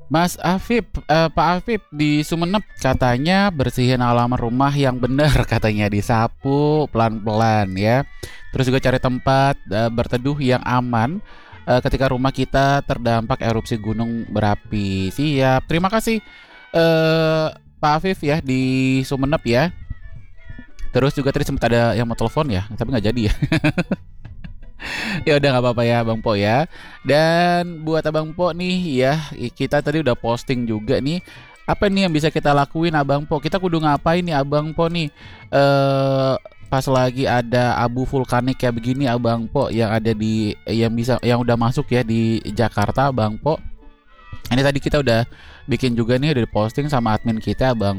Mas Afif, Pak Afif di Sumenep katanya bersihin halaman rumah yang benar katanya disapu pelan-pelan ya. Terus juga cari tempat berteduh yang aman ketika rumah kita terdampak erupsi gunung berapi. Siap. Terima kasih Pak Afif ya di Sumenep ya. Terus juga tadi sempat ada yang mau telepon ya, tapi nggak jadi ya. Ya udah nggak apa-apa ya Bang Po ya. Dan buat Abang Po nih ya, kita tadi udah posting juga nih. Apa nih yang bisa kita lakuin Abang Po? Kita kudu ngapain nih Abang Po nih? Eh pas lagi ada abu vulkanik kayak begini Abang Po yang ada di yang udah masuk ya di Jakarta Abang Po. Ini tadi kita udah bikin juga nih, udah posting sama admin kita Bang